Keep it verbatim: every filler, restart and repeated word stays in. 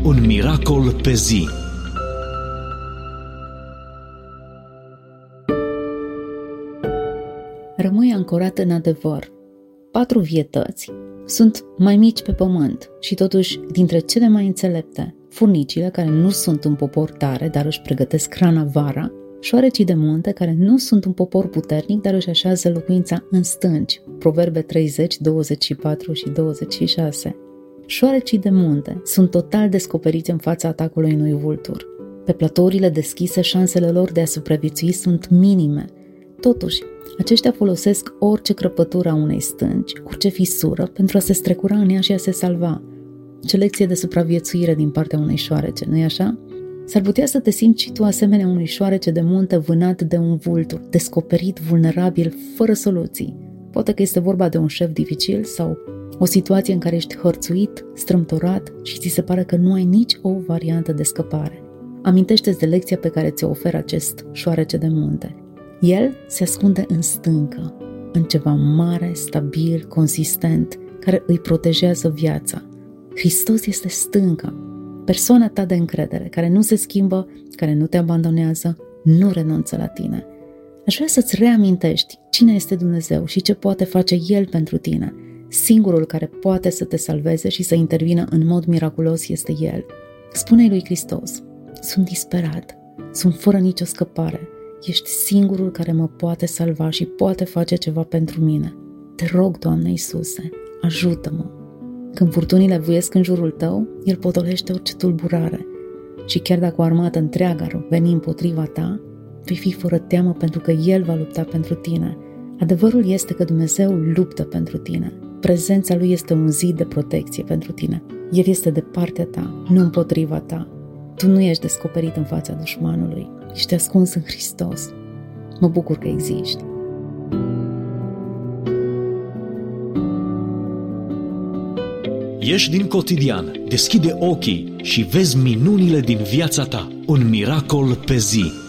Un miracol pe zi. Rămâi ancorat în adevăr. Patru vietăți sunt mai mici pe pământ și totuși dintre cele mai înțelepte: furnicile, care nu sunt un popor tare, dar își pregătesc hrana vara; șoarecii de munte, care nu sunt un popor puternic, dar își așează locuința în stânci. Proverbe treizeci, douăzeci și patru și douăzeci și șase. Șoarecii de munte sunt total descoperiți în fața atacului unui vultur. Pe platourile deschise, șansele lor de a supraviețui sunt minime. Totuși, aceștia folosesc orice crăpătură a unei stânci, orice fisură, pentru a se strecura în ea și a se salva. Ce lecție de supraviețuire din partea unei șoarece, nu-i așa? S-ar putea să te simți și tu asemenea unui șoarece de munte vânat de un vultur, descoperit, vulnerabil, fără soluții. Poate că este vorba de un șef dificil sau o situație în care ești hărțuit, strâmtorat și ți se pare că nu ai nici o variantă de scăpare. Amintește-ți de lecția pe care ți-o oferă acest șoarece de munte. El se ascunde în stâncă, în ceva mare, stabil, consistent, care îi protejează viața. Hristos este stânca, persoana ta de încredere, care nu se schimbă, care nu te abandonează, nu renunță la tine. Aș vrea să-ți reamintești cine este Dumnezeu și ce poate face El pentru tine. Singurul care poate să te salveze și să intervină în mod miraculos este El. Spune-i lui Hristos: sunt disperat, sunt fără nicio scăpare. Ești singurul care mă poate salva și poate face ceva pentru mine. Te rog, Doamne Iisuse, ajută-mă. Când furtunile vuiesc în jurul tău, El potolește orice tulburare. Și chiar dacă o armată întreagă ar veni împotriva ta, vei fi fără teamă pentru că El va lupta pentru tine. Adevărul este că Dumnezeu luptă pentru tine. Prezența Lui este un zid de protecție pentru tine. El este de partea ta, nu împotriva ta. Tu nu ești descoperit în fața dușmanului. Ești ascuns în Hristos. Mă bucur că existi. Ieși din cotidian, deschide ochii și vezi minunile din viața ta. Un miracol pe zi.